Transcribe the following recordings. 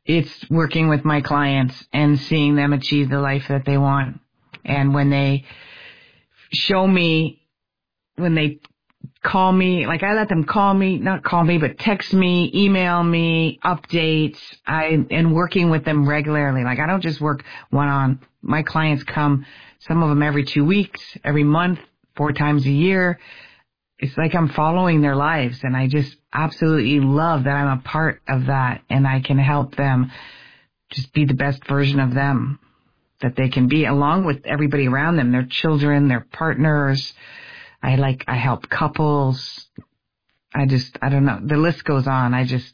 It's working with my clients and seeing them achieve the life that they want. And when they show me, when they call me, like I let them not call me, but text me, email me, updates, and working with them regularly. Like I don't just work one-on. My clients come, some of them every 2 weeks, every month, 4 times a year. It's like I'm following their lives, and I just absolutely love that I'm a part of that, and I can help them just be the best version of them that they can be, along with everybody around them, their children, their partners. I help couples. I don't know. The list goes on.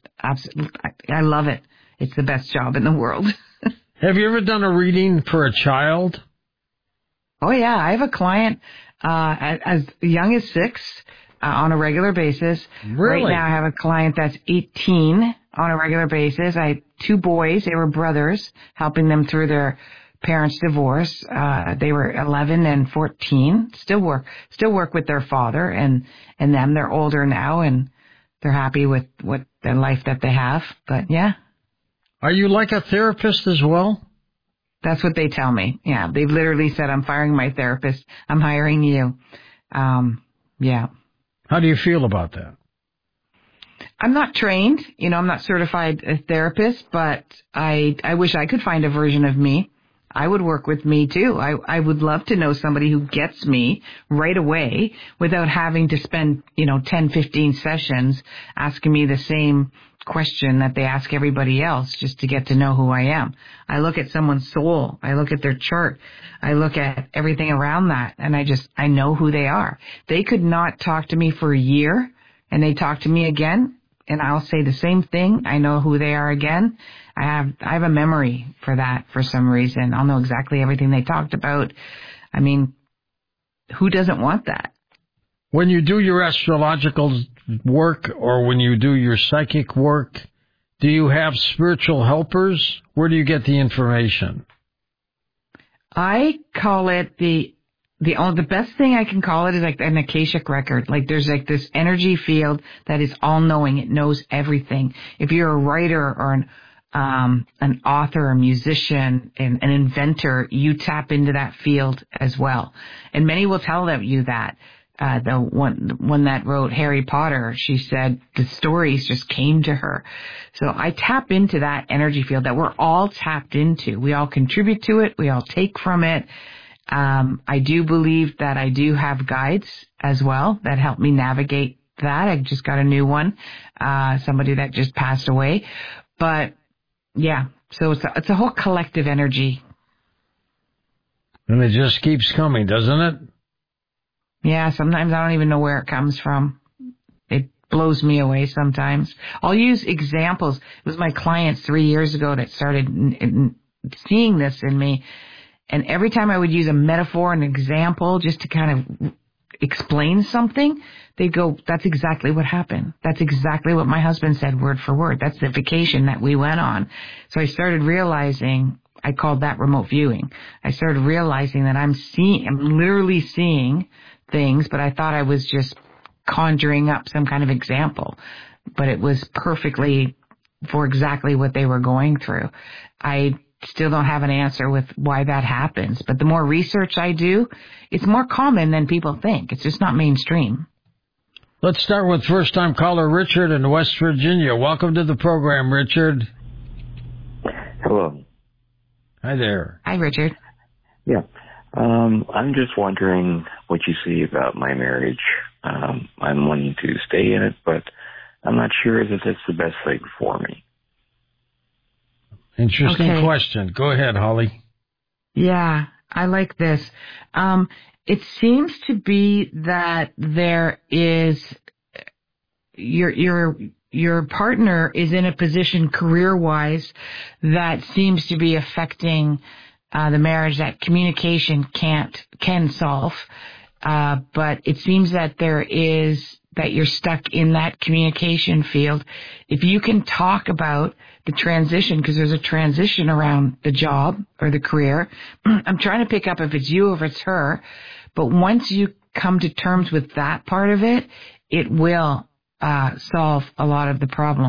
I love it. It's the best job in the world. Have you ever done a reading for a child? Oh yeah. I have a client, as young as 6, on a regular basis. Really? Right now I have a client that's 18 on a regular basis. I had 2 boys. They were brothers, helping them through their parents' divorce. They were 11 and 14. Still work with their father and them. They're older now and they're happy with the life that they have. But yeah. Are you like a therapist as well? That's what they tell me. Yeah. They've literally said, I'm firing my therapist. I'm hiring you. Yeah. How do you feel about that? I'm not trained. I'm not certified a therapist, but I wish I could find a version of me. I would work with me too. I would love to know somebody who gets me right away without having to spend, 10, 15 sessions asking me the same question that they ask everybody else just to get to know who I am. I look at someone's soul. I look at their chart. I look at everything around that, and I know who they are. They could not talk to me for a year, and they talk to me again, and I'll say the same thing. I know who they are again. I have a memory for that for some reason. I'll know exactly everything they talked about. I mean, who doesn't want that? When you do your astrological work or when you do your psychic work, do you have spiritual helpers? Where do you get the information? I call it the best thing I can call it is like an Akashic record. Like there's like this energy field that is all knowing. It knows everything. If you're a writer or an author, a musician, an inventor, you tap into that field as well. And many will tell you that. The one that wrote Harry Potter, she said the stories just came to her. So I tap into that energy field that we're all tapped into. We all contribute to it. We all take from it. I do believe that I do have guides as well that help me navigate that. I just got a new one, somebody that just passed away. But yeah, so it's a whole collective energy. And it just keeps coming, doesn't it? Yeah, sometimes I don't even know where it comes from. It blows me away sometimes. I'll use examples. It was my clients 3 years ago that started seeing this in me. And every time I would use a metaphor, an example, just to kind of explain something, they'd go, that's exactly what happened. That's exactly what my husband said, word for word. That's the vacation that we went on. So I started realizing, I called that remote viewing. I started realizing that I'm literally seeing things, but I thought I was just conjuring up some kind of example. But it was perfectly for exactly what they were going through. I still don't have an answer with why that happens. But the more research I do, it's more common than people think. It's just not mainstream. Let's start with first-time caller Richard in West Virginia. Welcome to the program, Richard. Hello. Hi there. Hi, Richard. Yeah. I'm just wondering what you see about my marriage. I'm wanting to stay in it, but I'm not sure that that's the best thing for me. Interesting question. Go ahead, Holly. Yeah, I like this. It seems to be that there is your partner is in a position career-wise that seems to be affecting the marriage that communication can solve. But it seems that that you're stuck in that communication field. If you can talk about the transition, because there's a transition around the job or the career. I'm trying to pick up if it's you or if it's her. But once you come to terms with that part of it, it will solve a lot of the problems.